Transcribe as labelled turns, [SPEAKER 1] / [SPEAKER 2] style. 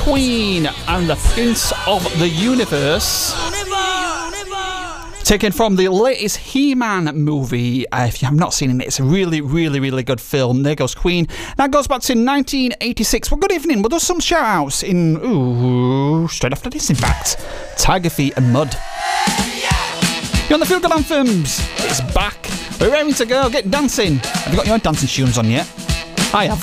[SPEAKER 1] Queen and the Prince of the Universe. Taken from the latest He-Man movie. If you have not seen it, it's a really, really, really good film. There goes Queen. That goes back to 1986. Well, good evening. We'll do some shout-outs straight after this, in fact. Tiger Feet and Mud. You're on the Feel Good Anthems. It's back. We're raring to go. Get dancing. Have you got your dancing shoes on yet? I have.